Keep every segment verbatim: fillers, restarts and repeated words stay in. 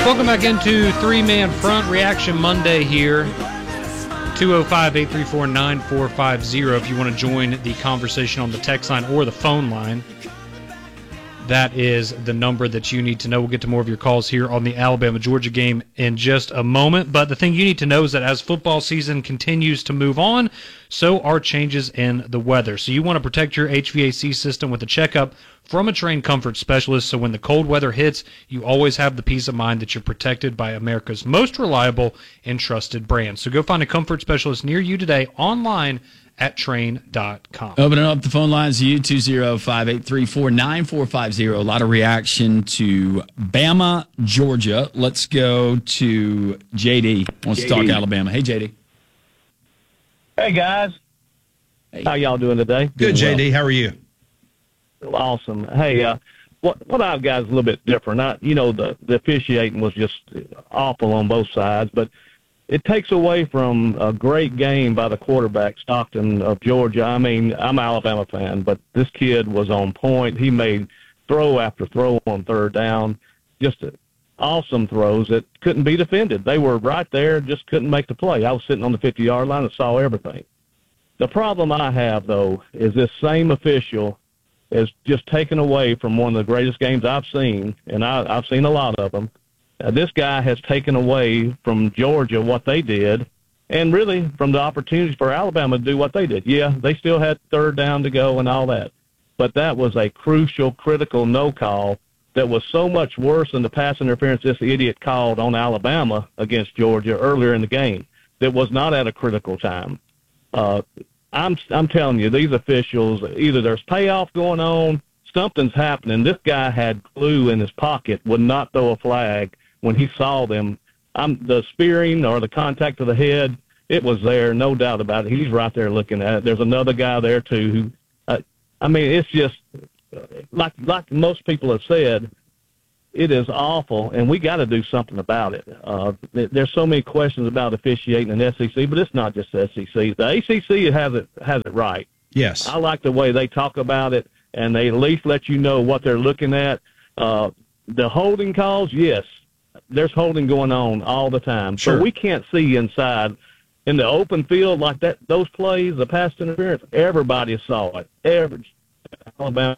Welcome back into Three-Man Front Reaction Monday here. two oh five, eight three four, nine four five zero if you want to join the conversation on the text line or the phone line. That is the number that you need to know. We'll get to more of your calls here on the Alabama-Georgia game in just a moment. But the thing you need to know is that as football season continues to move on, so are changes in the weather. So you want to protect your H V A C system with a checkup from a trained comfort specialist, so when the cold weather hits, you always have the peace of mind that you're protected by America's most reliable and trusted brand. So go find a comfort specialist near you today online at train dot com. Opening up the phone lines to you, two oh five, eight three four, nine four five zero. A lot of reaction to Bama, Georgia. Let's go to J D. Wants J D. to talk Alabama. Hey, J D. Hey, guys. Hey. How y'all doing today? Good, doing J D. Well. How are you? Awesome. Hey, uh, what what I've got is a little bit different. I, you know, the, the officiating was just awful on both sides, but it takes away from a great game by the quarterback, Stockton of Georgia. I mean, I'm an Alabama fan, but this kid was on point. He made throw after throw on third down, just awesome throws that couldn't be defended. They were right there, just couldn't make the play. I was sitting on the fifty-yard line and saw everything. The problem I have, though, is this same official is just taken away from one of the greatest games I've seen, and I, I've seen a lot of them. Uh, this guy has taken away from Georgia what they did, and really from the opportunities for Alabama to do what they did. Yeah, they still had third down to go and all that, but that was a crucial, critical no call that was so much worse than the pass interference this idiot called on Alabama against Georgia earlier in the game. That was not at a critical time. Uh, I'm I'm telling you, these officials, either there's payoff going on, something's happening. This guy had glue in his pocket, would not throw a flag when he saw them. I'm the spearing or the contact of the head, it was there, no doubt about it. He's right there looking at it. There's another guy there too. Who, uh, I mean, it's just like like most people have said. It is awful, and we got to do something about it. Uh, there's so many questions about officiating in the S E C, but it's not just the S E C. The A C C has it has it right. Yes, I like the way they talk about it, and they at least let you know what they're looking at. Uh, the holding calls, yes, there's holding going on all the time. Sure. So we can't see inside in the open field like that. Those plays, the pass interference, everybody saw it. Every Alabama.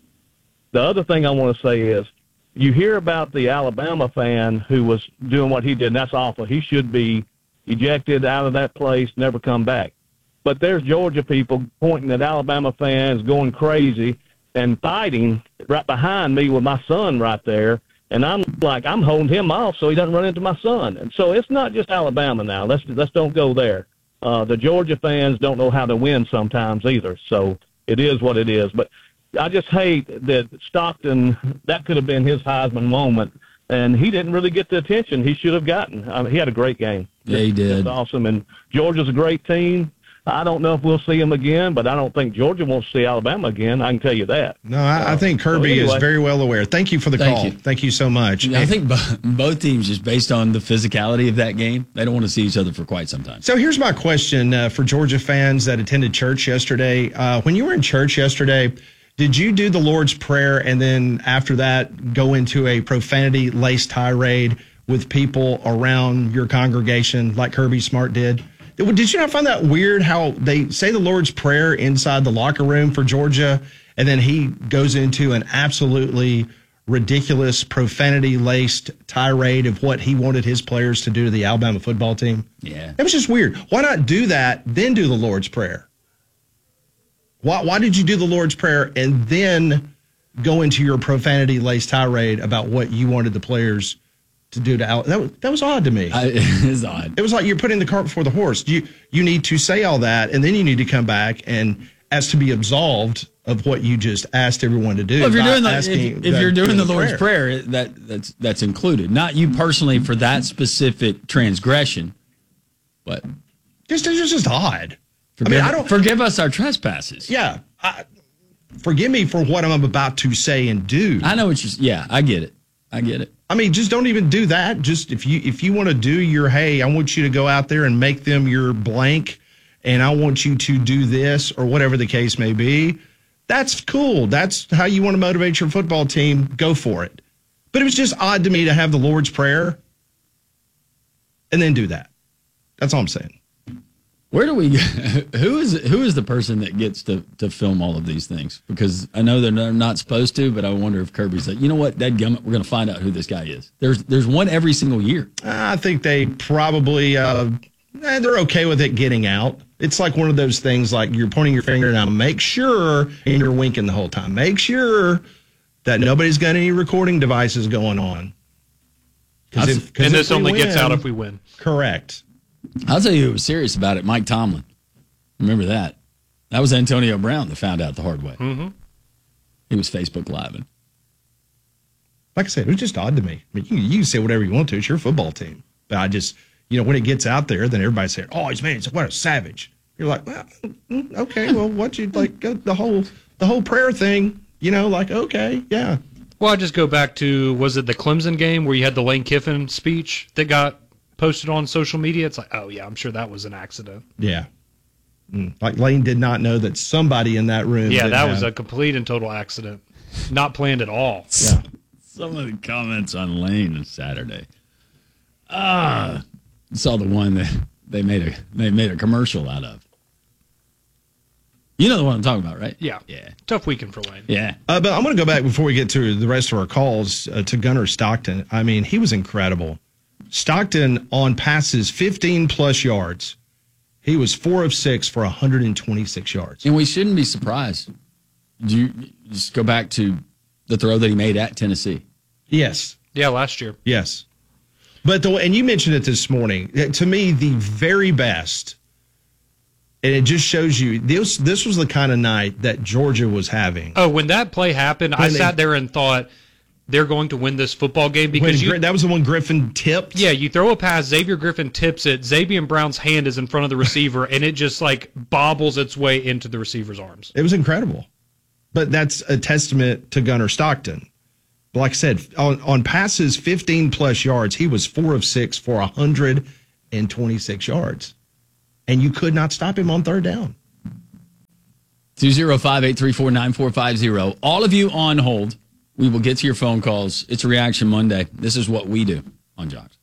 The other thing I want to say is, you hear about the Alabama fan who was doing what he did, and that's awful. He should be ejected out of that place, never come back. But there's Georgia people pointing at Alabama fans, going crazy and fighting right behind me with my son right there. And I'm like, I'm holding him off so he doesn't run into my son. And so it's not just Alabama now. Let's let's don't go there. Uh, the Georgia fans don't know how to win sometimes either. So it is what it is. But I just hate that Stockton, that could have been his Heisman moment, and he didn't really get the attention he should have gotten. I mean, he had a great game. Yeah, he did. It's awesome, and Georgia's a great team. I don't know if we'll see him again, but I don't think Georgia wants to see Alabama again. I can tell you that. No, I, uh, I think Kirby so anyway. is very well aware. Thank you for the Thank call. You. Thank you so much. Yeah, I think bo- both teams, just based on the physicality of that game, they don't want to see each other for quite some time. So here's my question uh, for Georgia fans that attended church yesterday. Uh, when you were in church yesterday, did you do the Lord's Prayer and then after that go into a profanity-laced tirade with people around your congregation like Kirby Smart did? Did you not find that weird how they say the Lord's Prayer inside the locker room for Georgia and then he goes into an absolutely ridiculous profanity-laced tirade of what he wanted his players to do to the Alabama football team? Yeah. It was just weird. Why not do that, then do the Lord's Prayer? Why, why did you do the Lord's Prayer and then go into your profanity-laced tirade about what you wanted the players to do to Al? That was, that was odd to me. I, it is odd. It was like you're putting the cart before the horse. You you need to say all that, and then you need to come back and ask to be absolved of what you just asked everyone to do. Well, if you're doing the, if, if you're doing the Lord's prayer. prayer, that that's that's included. Not you personally for that specific transgression, but just it's just odd. Forgive, I mean, I don't forgive us our trespasses. Yeah, I, forgive me for what I'm about to say and do. I know what you're. Yeah, I get it. I get it. I mean, just don't even do that. Just if you if you want to do your, hey, I want you to go out there and make them your blank, and I want you to do this or whatever the case may be. That's cool. That's how you want to motivate your football team. Go for it. But it was just odd to me to have the Lord's Prayer and then do that. That's all I'm saying. Where do we? Who is who is the person that gets to, to film all of these things? Because I know they're not supposed to, but I wonder if Kirby's like, you know what, dadgummit, we're going to find out who this guy is. There's there's one every single year. I think they probably uh, eh, they're okay with it getting out. It's like one of those things like you're pointing your finger now. Make sure, and you're winking the whole time. Make sure that nobody's got any recording devices going on. Cause if, cause and this only win, gets out if we win. Correct. I'll tell you who was serious about it, Mike Tomlin. Remember that? That was Antonio Brown that found out the hard way. Mm-hmm. He was Facebook Living. Like I said, it was just odd to me. I mean, you, you can say whatever you want to. It's your football team. But I just, you know, when it gets out there, then everybody's saying, oh, he's man, what a savage. You're like, well, okay, well, what you like the whole the whole prayer thing, you know, like, okay, yeah. Well, I just go back to, was it the Clemson game where you had the Lane Kiffin speech that got posted on social media? It's like, oh, yeah, I'm sure that was an accident. Yeah. Mm. Like Lane did not know that somebody in that room. Yeah, that have... was a complete and total accident. Not planned at all. Yeah. Some of the comments on Lane on Saturday. Ah, I saw the one that they made a they made a commercial out of. You know the one I'm talking about, right? Yeah. Yeah. Tough weekend for Lane. Yeah. Uh, but I'm going to go back before we get to the rest of our calls uh, to Gunnar Stockton. I mean, he was incredible. Stockton on passes fifteen plus yards. He was four of six for one hundred twenty-six yards. And we shouldn't be surprised. Do you just go back to the throw that he made at Tennessee? Yes. Yeah, last year. Yes. But the and you mentioned it this morning. To me, the very best, and it just shows you this. This was the kind of night that Georgia was having. Oh, when that play happened, when I they, sat there and thought, they're going to win this football game because when, you, that was the one Griffin tipped. Yeah, you throw a pass, Xavier Griffin tips it, Xavier Brown's hand is in front of the receiver, and it just like bobbles its way into the receiver's arms. It was incredible. But that's a testament to Gunnar Stockton. But like I said, on, on passes fifteen plus yards, he was four of six for one hundred twenty-six yards. And you could not stop him on third down. two oh five, eight three four, nine four five oh. All of you on hold. We will get to your phone calls. It's Reaction Monday. This is what we do on Jocks.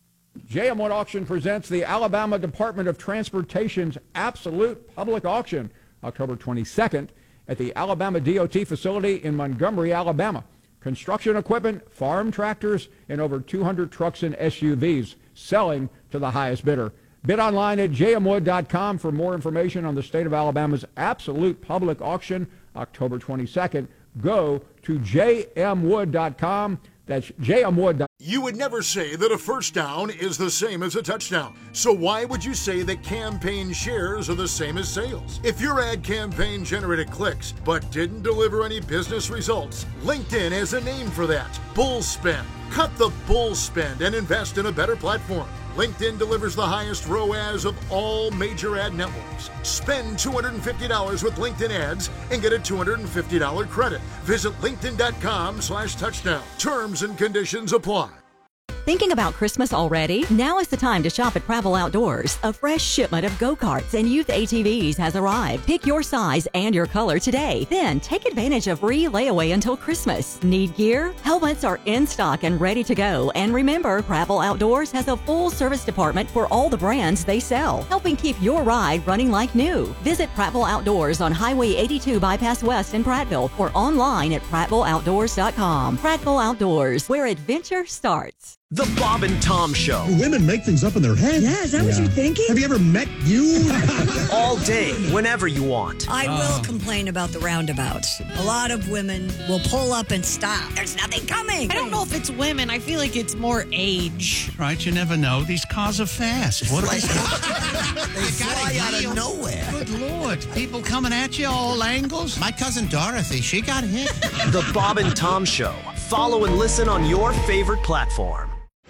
J M Wood Auction presents the Alabama Department of Transportation's Absolute Public Auction, October twenty-second, at the Alabama D O T facility in Montgomery, Alabama. Construction equipment, farm tractors, and over two hundred trucks and S U Vs selling to the highest bidder. Bid online at j m wood dot com for more information on the state of Alabama's Absolute Public Auction, October twenty-second. Go to j m wood dot com. That's j m wood dot com. You would never say that a first down is the same as a touchdown. So why would you say that campaign shares are the same as sales? If your ad campaign generated clicks but didn't deliver any business results, LinkedIn has a name for that. Bull spend. Cut the bull spend and invest in a better platform. LinkedIn delivers the highest R O A S of all major ad networks. Spend two hundred fifty dollars with LinkedIn ads and get a two hundred fifty dollars credit. Visit linkedin.com slash touchdown. Terms and conditions apply. Thinking about Christmas already? Now is the time to shop at Pravel Outdoors. A fresh shipment of go-karts and youth A T Vs has arrived. Pick your size and your color today. Then take advantage of free layaway until Christmas. Need gear? Helmets are in stock and ready to go. And remember, Pravel Outdoors has a full service department for all the brands they sell, helping keep your ride running like new. Visit Pravel Outdoors on Highway eighty-two Bypass West in Prattville or online at prattville outdoors dot com. Prattville Outdoors, where adventure starts. The Bob and Tom Show. Do women make things up in their head? Yeah, is that yeah. what you're thinking? Have you ever met you? All day, whenever you want. I will uh. complain about the roundabouts. A lot of women will pull up and stop. There's nothing coming. I don't know if it's women. I feel like it's more age. Right, you never know. These cars are fast. What are they? They fly out of nowhere. Good Lord. People coming at you all angles. My cousin Dorothy, she got hit. The Bob and Tom Show. Follow and listen on your favorite platform.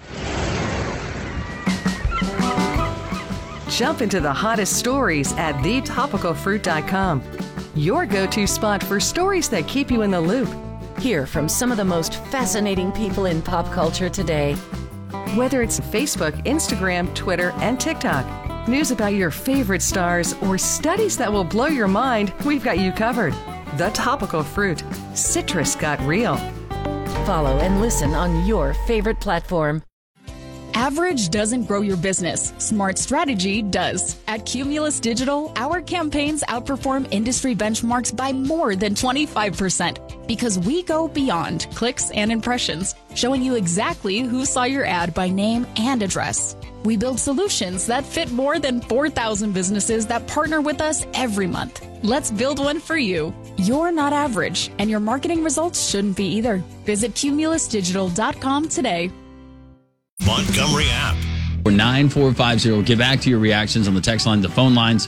Jump into the hottest stories at the topical fruit dot com. Your go-to spot for stories that keep you in the loop. Hear from some of the most fascinating people in pop culture today. Whether it's Facebook, Instagram, Twitter, and TikTok, news about your favorite stars, or studies that will blow your mind, we've got you covered. The Topical Fruit. Citrus got real. Follow and listen on your favorite platform. Average doesn't grow your business. Smart strategy does. At Cumulus Digital, our campaigns outperform industry benchmarks by more than twenty-five percent because we go beyond clicks and impressions, showing you exactly who saw your ad by name and address. We build solutions that fit more than four thousand businesses that partner with us every month. Let's build one for you. You're not average, and your marketing results shouldn't be either. Visit cumulus digital dot com today. Montgomery app. Or nine four five zero. Get back to your reactions on the text line, the phone lines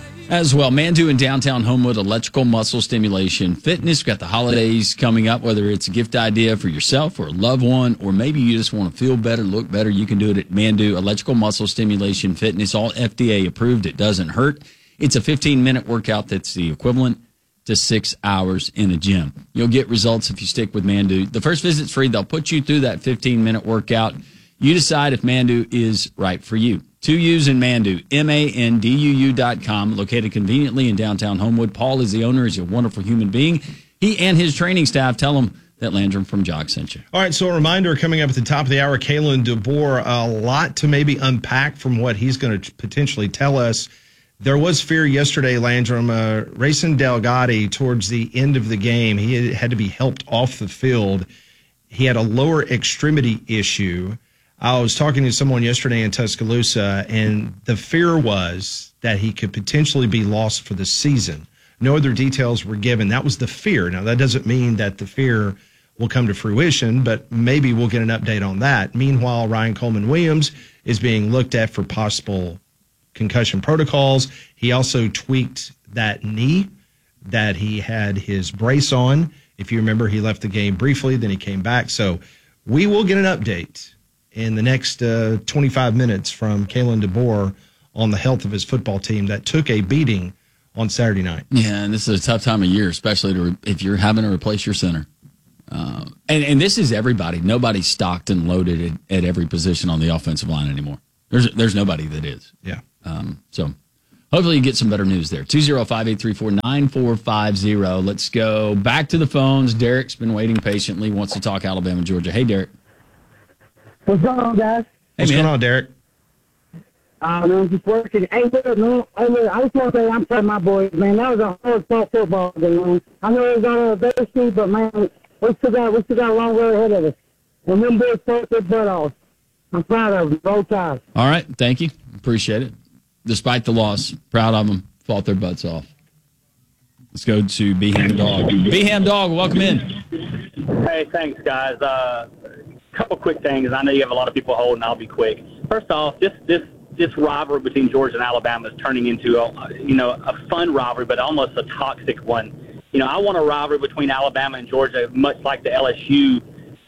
as well. Mandu in downtown Homewood, electrical muscle stimulation fitness. We've got the holidays coming up, whether it's a gift idea for yourself or a loved one, or maybe you just want to feel better, look better. You can do it at Mandu Electrical Muscle Stimulation Fitness, all F D A approved. It doesn't hurt. It's a fifteen minute workout that's the equivalent to six hours in a gym. You'll get results if you stick with Mandu. The first visit's free. They'll put you through that fifteen minute workout. You decide if Mandu is right for you. Two U's in Mandu, M A N D U U dot com, located conveniently in downtown Homewood. Paul is the owner. He's a wonderful human being. He and his training staff tell him that Landrum from Jock sent you. All right, so a reminder coming up at the top of the hour, Kalen DeBoer, a lot to maybe unpack from what he's going to potentially tell us. There was fear yesterday, Landrum. Uh, Racing Delgado, towards the end of the game, he had, had to be helped off the field. He had a lower extremity issue. I was talking to someone yesterday in Tuscaloosa, and the fear was that he could potentially be lost for the season. No other details were given. That was the fear. Now, that doesn't mean that the fear will come to fruition, but maybe we'll get an update on that. Meanwhile, Ryan Coleman-Williams is being looked at for possible concussion protocols. He also tweaked that knee that he had his brace on. If you remember, he left the game briefly, then he came back. So we will get an update in the next uh, twenty-five minutes from Kalen DeBoer on the health of his football team that took a beating on Saturday night. Yeah, and this is a tough time of year, especially to re- if you're having to replace your center. Uh, and, and this is everybody. Nobody's stocked and loaded at, at every position on the offensive line anymore. There's there's nobody that is. Yeah. Um, so hopefully you get some better news there. two oh five, eight three four, nine four five zero. Let's go back to the phones. Derek's been waiting patiently, wants to talk Alabama, Georgia. Hey, Derek. What's going on, guys? Hey, What's man. going on, Derek? Uh, man, just working. Hey, look, man, hey, look, I just want to say I'm proud of my boys, man. That was a hard fought football game, man. I know it was on a better speed, but, man, we still got, we still got a long way ahead of us. And them boys fought their butt off. I'm proud of them, both times. All right. Thank you. Appreciate it. Despite the loss, proud of them. Fought their butts off. Let's go to B-Ham Dog. B-Ham Dog, welcome in. Hey, thanks, guys. Uh, couple quick things. I know you have a lot of people holding. I'll be quick. First off, this this this rivalry between Georgia and Alabama is turning into a, you know a fun rivalry, but almost a toxic one. You know, I want a rivalry between Alabama and Georgia, much like the L S U,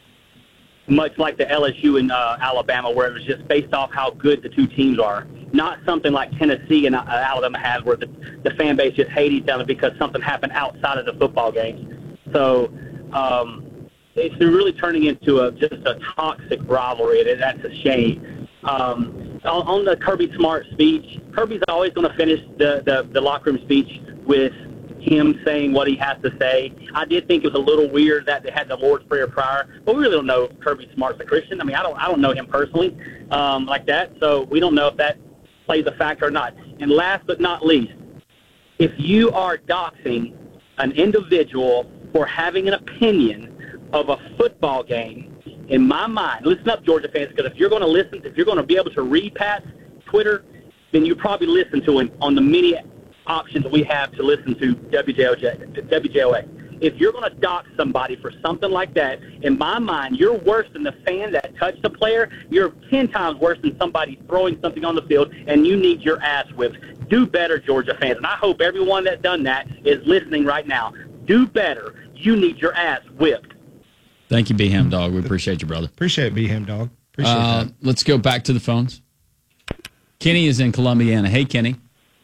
much like the L S U and uh, Alabama, where it was just based off how good the two teams are. Not something like Tennessee and uh, Alabama has, where the the fan base just hate each other because something happened outside of the football games. So. Um, It's really turning into a just a toxic rivalry, and that's a shame. Um, on, on the Kirby Smart speech, Kirby's always going to finish the, the, the locker room speech with him saying what he has to say. I did think it was a little weird that they had the Lord's Prayer prior, but we really don't know if Kirby Smart's a Christian. I mean, I don't I don't know him personally um, like that, so we don't know if that plays a factor or not. And last but not least, if you are doxing an individual for having an opinion of a football game, in my mind, listen up, Georgia fans, because if you're going to listen, if you're going to be able to read Pat's Twitter, then you probably listen to him on the many options that we have to listen to W J O J, W J O A. If you're going to dox somebody for something like that, in my mind, you're worse than the fan that touched the player. You're ten times worse than somebody throwing something on the field, and you need your ass whipped. Do better, Georgia fans, and I hope everyone that's done that is listening right now. Do better. You need your ass whipped. Thank you, B-Ham Dog. We appreciate you, brother. Appreciate it, B-Ham Dog. Appreciate uh, that. Let's go back to the phones. Kenny is in Columbiana. Hey, Kenny.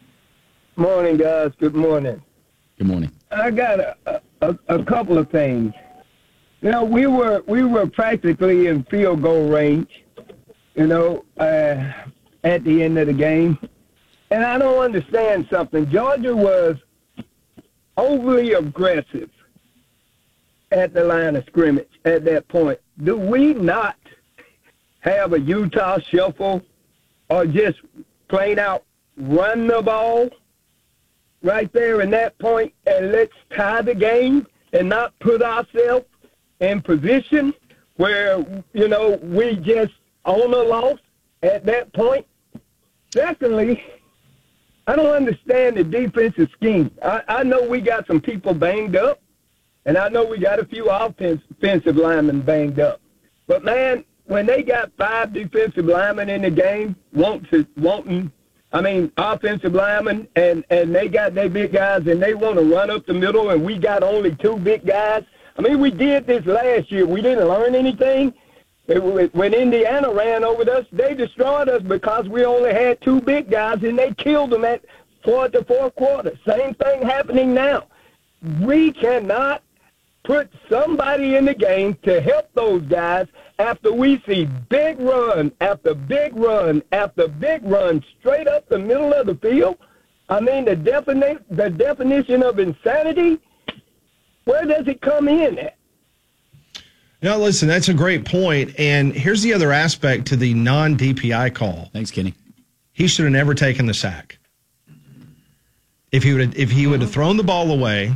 Morning, guys. Good morning. Good morning. I got a, a, a couple of things. You know, we were we were practically in field goal range, you know, uh, at the end of the game. And I don't understand something. Georgia was overly aggressive at the line of scrimmage at that point, do we not have a Utah shuffle or just plain out run the ball right there in that point and let's tie the game and not put ourselves in position where, you know, we just own a loss at that point? Secondly, I don't understand the defensive scheme. I, I know we got some people banged up, and I know we got a few offense, offensive linemen banged up. But, man, when they got five defensive linemen in the game, want to, wanting, I mean, offensive linemen, and, and they got their big guys, and they want to run up the middle, and we got only two big guys. I mean, we did this last year. We didn't learn anything. It, when Indiana ran over us, they destroyed us because we only had two big guys, and they killed them at fourth to fourth quarter. Same thing happening now. We cannot put somebody in the game to help those guys after we see big run after big run after big run straight up the middle of the field. I mean, the, defini- the definition of insanity, where does it come in at? No, listen, that's a great point. And here's the other aspect to the non-D P I call. Thanks, Kenny. He should have never taken the sack. If he would have, if he would have thrown the ball away,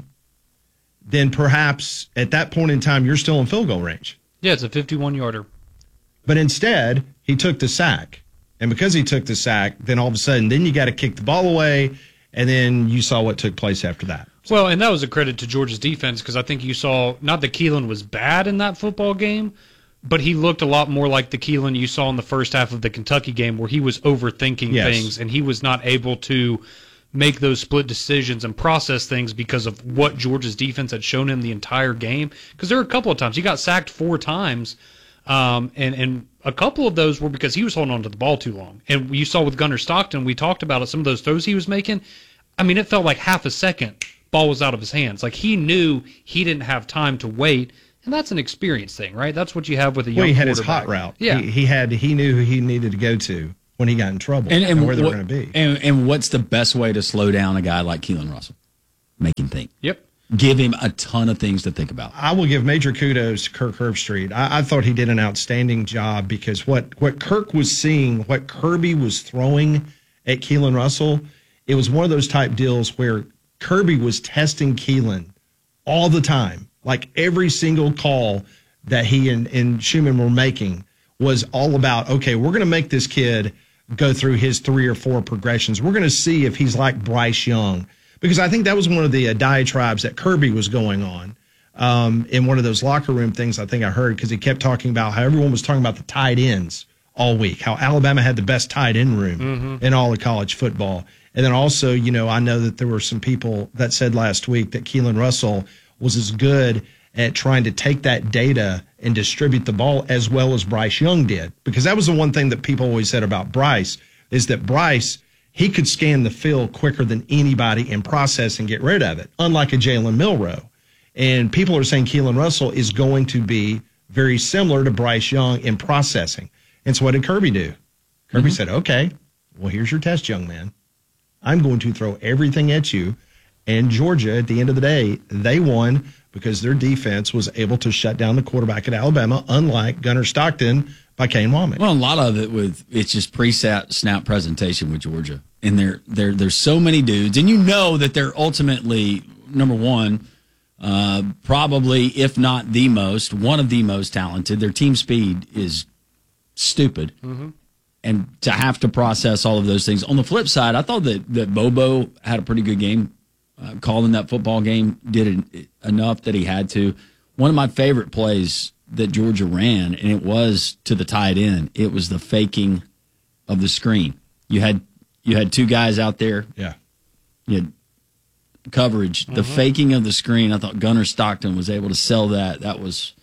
then perhaps at that point in time, you're still in field goal range. Yeah, it's a fifty-one yarder. But instead, he took the sack. And because he took the sack, then all of a sudden, then you got to kick the ball away, and then you saw what took place after that. Well, and that was a credit to Georgia's defense because I think you saw, not that Keelan was bad in that football game, but he looked a lot more like the Keelan you saw in the first half of the Kentucky game where he was overthinking Yes. things and he was not able to make those split decisions and process things because of what Georgia's defense had shown him the entire game. Because there were a couple of times. He got sacked four times, um, and, and a couple of those were because he was holding on to the ball too long. And you saw with Gunnar Stockton, we talked about it, some of those throws he was making. I mean, it felt like half a second ball was out of his hands. Like he knew he didn't have time to wait, and that's an experience thing, right? That's what you have with a young Well, he had his quarterback. hot route. Yeah. He, he had he knew who he needed to go to when he got in trouble and, And, and where they what- were going to be. And, and what's the best way to slow down a guy like Keelan Russell? Make him think. Yep. Give him a ton of things to think about. I will give major kudos to Kirk Herbstreit. I, I thought he did an outstanding job because what, what Kirk was seeing, what Kirby was throwing at Keelan Russell, it was one of those type deals where Kirby was testing Keelan all the time. Like every single call that he and, and Schumann were making was all about, okay, we're going to make this kid go through his three or four progressions. We're going to see if he's like Bryce Young. Because I think that was one of the uh, diatribes that Kirby was going on um, in one of those locker room things I think I heard because he kept talking about how everyone was talking about the tight ends all week, how Alabama had the best tight end room Mm-hmm. in all of college football. And then also, you know, I know that there were some people that said last week that Keelan Russell was as good at trying to take that data and distribute the ball as well as Bryce Young did. Because that was the one thing that people always said about Bryce is that Bryce, he could scan the field quicker than anybody and process and get rid of it, unlike a Jalen Milroe. And people are saying Keelan Russell is going to be very similar to Bryce Young in processing. And so what did Kirby do? Kirby Mm-hmm. said, okay, well, here's your test, young man. I'm going to throw everything at you. And Georgia, at the end of the day, they won because their defense was able to shut down the quarterback at Alabama, unlike Gunnar Stockton by Kane Womack. Well, a lot of it with it's just preset snap presentation with Georgia, and there there there's so many dudes, and you know that they're ultimately number one, uh, probably if not the most, one of the most talented. Their team speed is stupid. Mm-hmm. And to have to process all of those things. On the flip side, I thought that, that Bobo had a pretty good game. Uh, calling that football game, did it enough that he had to. One of my favorite plays that Georgia ran, and it was to the tight end, it was the faking of the screen. You had you had two guys out there. Yeah. You had coverage. The Mm-hmm. faking of the screen, I thought Gunnar Stockton was able to sell that. That was...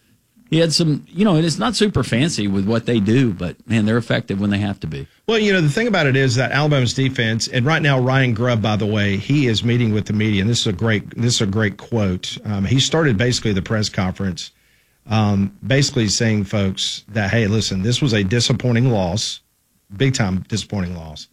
He had some, you know, and it's not super fancy with what they do, but, man, they're effective when they have to be. Well, you know, the thing about it is that Alabama's defense, and right now Ryan Grubb, by the way, he is meeting with the media, and this is a great this is a great quote. Um, he started basically the press conference um, basically saying, folks, that, hey, listen, this was a disappointing loss, big-time disappointing loss.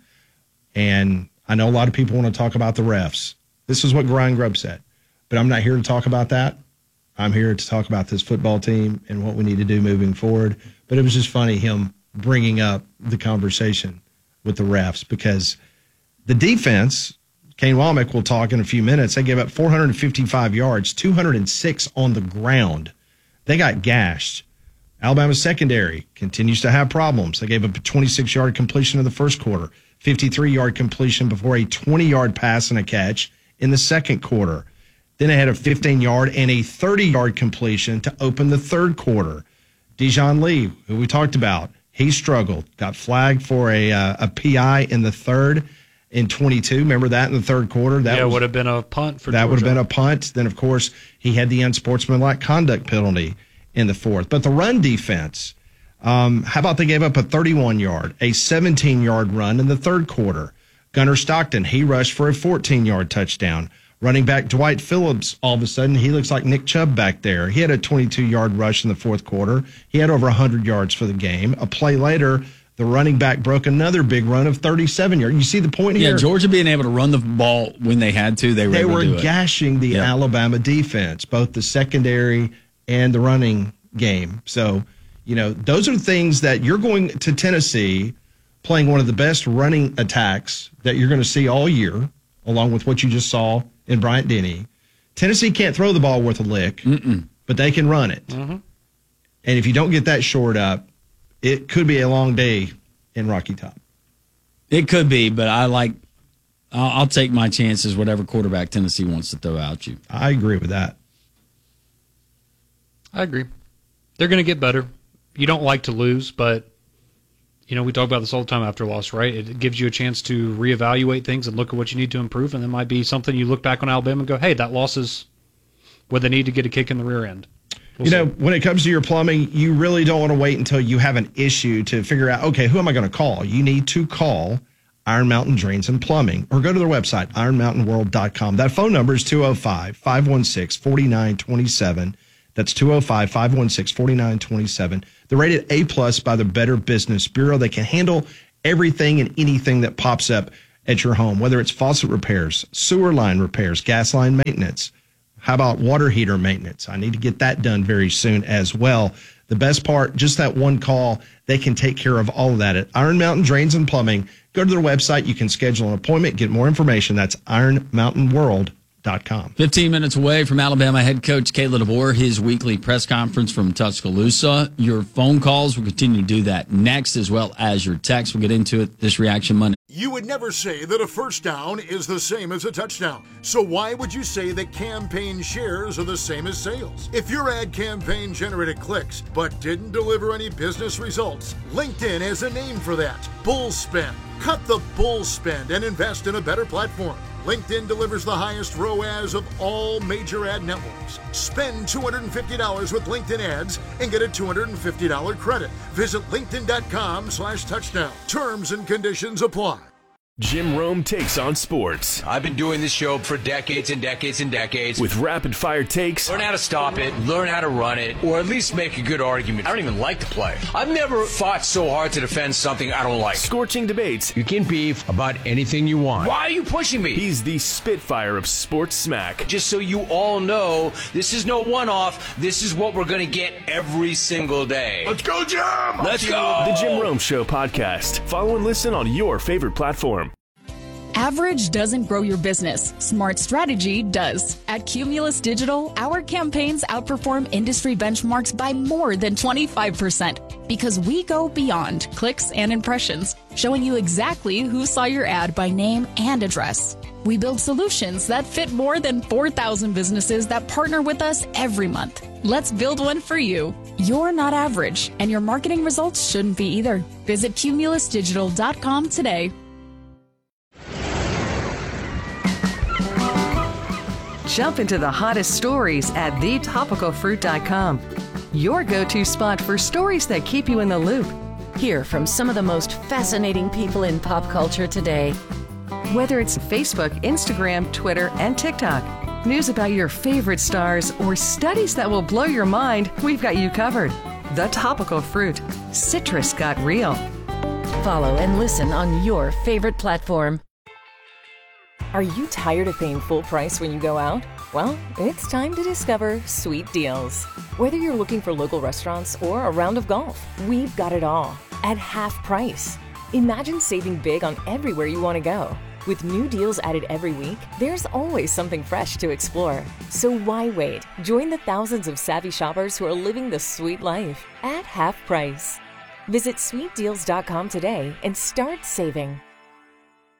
And I know a lot of people want to talk about the refs. This is what Ryan Grubb said. But I'm not here to talk about that. I'm here to talk about this football team and what we need to do moving forward. But it was just funny him bringing up the conversation with the refs because the defense, Kane Womack will talk in a few minutes, they gave up four hundred fifty-five yards, two hundred six on the ground. They got gashed. Alabama's secondary continues to have problems. They gave up a twenty-six-yard completion in the first quarter, fifty-three-yard completion before a twenty-yard pass and a catch in the second quarter. Then they had a fifteen-yard and a thirty-yard completion to open the third quarter. Dijon Lee, who we talked about, he struggled, got flagged for a uh, a P I in the third in twenty-two. Remember that in the third quarter? That yeah, was, would have been a punt for That Georgia. would have been a punt. Then, of course, he had the unsportsmanlike conduct penalty in the fourth. But the run defense, um, how about they gave up a thirty-one-yard, a seventeen-yard run in the third quarter? Gunnar Stockton, he rushed for a fourteen-yard touchdown. Running back Dwight Phillips, all of a sudden, he looks like Nick Chubb back there. He had a twenty-two-yard rush in the fourth quarter. He had over one hundred yards for the game. A play later, the running back broke another big run of thirty-seven yards. You see the point here? Yeah, Georgia being able to run the ball when they had to, they were They able were to do it. gashing the Yep. Alabama defense, both the secondary and the running game. So, you know, those are things that you're going to Tennessee playing one of the best running attacks that you're going to see all year, along with what you just saw in Bryant Denny. Tennessee can't throw the ball worth a lick, Mm-mm. but they can run it. Mm-hmm. And if you don't get that shored up, it could be a long day in Rocky Top. It could be, but I like, I'll, I'll take my chances, whatever quarterback Tennessee wants to throw out you. I agree with that. I agree. They're going to get better. You don't like to lose, but, you know, we talk about this all the time after a loss, right? It gives you a chance to reevaluate things and look at what you need to improve, and it might be something you look back on Alabama and go, hey, that loss is where they need to get a kick in the rear end. We'll you see. know, when it comes to your plumbing, you really don't want to wait until you have an issue to figure out, okay, who am I going to call? You need to call Iron Mountain Drains and Plumbing or go to their website, iron mountain world dot com. That phone number is two oh five, five one six, four nine two seven. That's two oh five, five one six, four nine two seven. They're rated A plus by the Better Business Bureau. They can handle everything and anything that pops up at your home, whether it's faucet repairs, sewer line repairs, gas line maintenance. How about water heater maintenance? I need to get that done very soon as well. The best part, just that one call, they can take care of all of that at Iron Mountain Drains and Plumbing. Go to their website. You can schedule an appointment, get more information. That's iron mountain world dot com. fifteen minutes away from Alabama head coach Caleb DeBoer, his weekly press conference from Tuscaloosa. Your phone calls, we'll continue to do that next, as well as your texts. We'll get into it this Reaction Monday. You would never say that a first down is the same as a touchdown. So why would you say that campaign shares are the same as sales? If your ad campaign generated clicks but didn't deliver any business results, LinkedIn has a name for that. Bull spend. Cut the bull spend and invest in a better platform. LinkedIn delivers the highest R O A S of all major ad networks. Spend two hundred fifty dollars with LinkedIn ads and get a two hundred fifty dollars credit. Visit linkedin.com slash touchdown. Terms and conditions apply. Jim Rome takes on sports. I've been doing this show for decades and decades and decades. With rapid fire takes. Learn how to stop it, learn how to run it, or at least make a good argument. I don't even like to play. I've never fought so hard to defend something I don't like. Scorching debates. You can beef about anything you want. Why are you pushing me? He's the Spitfire of sports smack. Just so you all know, this is no one-off. This is what we're going to get every single day. Let's go, Jim! Let's go! The Jim Rome Show podcast. Follow and listen on your favorite platform. Average doesn't grow your business. Smart strategy does. At Cumulus Digital, our campaigns outperform industry benchmarks by more than twenty-five percent because we go beyond clicks and impressions, showing you exactly who saw your ad by name and address. We build solutions that fit more than four thousand businesses that partner with us every month. Let's build one for you. You're not average, and your marketing results shouldn't be either. Visit cumulus digital dot com today. Jump into the hottest stories at the topical fruit dot com. Your go-to spot for stories that keep you in the loop. Hear from some of the most fascinating people in pop culture today. Whether it's Facebook, Instagram, Twitter, and TikTok, news about your favorite stars, or studies that will blow your mind, we've got you covered. The Topical Fruit. Citrus got real. Follow and listen on your favorite platform. Are you tired of paying full price when you go out? Well, it's time to discover Sweet Deals. Whether you're looking for local restaurants or a round of golf, we've got it all at half price. Imagine saving big on everywhere you want to go. With new deals added every week, there's always something fresh to explore. So why wait? Join the thousands of savvy shoppers who are living the sweet life at half price. Visit sweet deals dot com today and start saving.